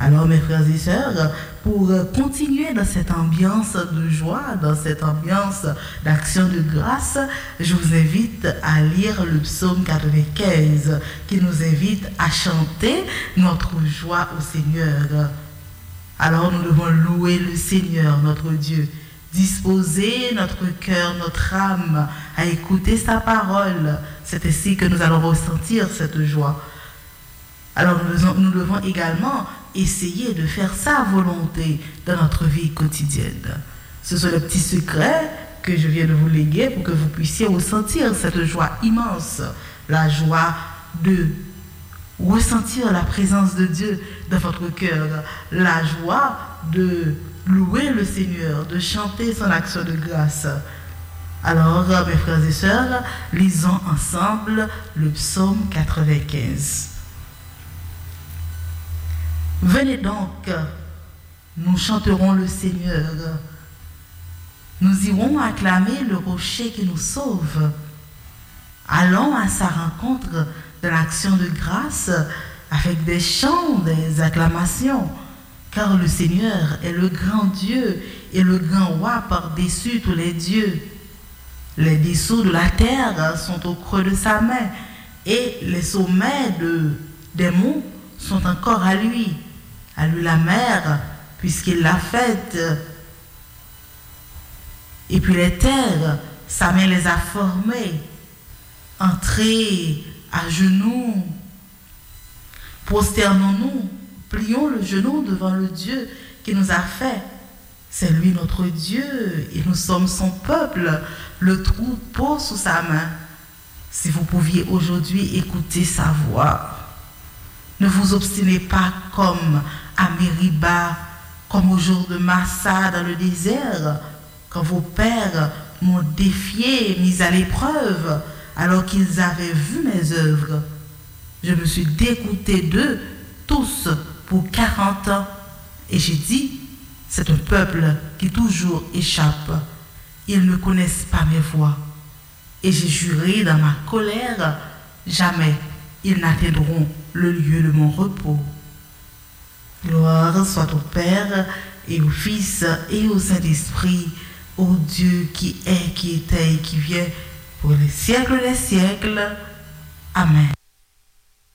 Alors mes frères et sœurs, pour continuer dans cette ambiance de joie, dans cette ambiance d'action de grâce, je vous invite à lire le psaume 95 qui nous invite à chanter notre joie au Seigneur. Alors nous devons louer le Seigneur, notre Dieu, disposer notre cœur, notre âme à écouter sa parole. C'est ainsi que nous allons ressentir cette joie. Alors nous devons également essayer de faire sa volonté dans notre vie quotidienne. Ce sont les petits secrets que je viens de vous léguer pour que vous puissiez ressentir cette joie immense, la joie de ressentir la présence de Dieu dans votre cœur, la joie de louer le Seigneur, de chanter son action de grâce. Alors, mes frères et sœurs, lisons ensemble le psaume 95. Venez donc, nous chanterons le Seigneur. Nous irons acclamer le rocher qui nous sauve. Allons à sa rencontre de l'action de grâce avec des chants, des acclamations, car le Seigneur est le grand Dieu et le grand roi par-dessus tous les dieux. Les dessous de la terre sont au creux de sa main et les sommets des monts sont encore à lui la mer, puisqu'il l'a faite. Et puis les terres, sa main les a formées. Entrez à genoux, prosternons-nous, plions le genou devant le Dieu qui nous a fait. C'est lui notre Dieu et nous sommes son peuple, le troupeau sous sa main. Si vous pouviez aujourd'hui écouter sa voix, ne vous obstinez pas comme à Mériba, comme au jour de Massa dans le désert, quand vos pères m'ont défié, mis à l'épreuve, alors qu'ils avaient vu mes œuvres. Je me suis dégoûté d'eux tous pour 40 ans. Et j'ai dit, c'est un peuple qui toujours échappe. Ils ne connaissent pas mes voies. Et j'ai juré dans ma colère, jamais ils n'atteindront le lieu de mon repos. Gloire soit au Père et au Fils et au Saint-Esprit, au Dieu qui est, qui était et qui vient, pour les siècles des siècles. Amen.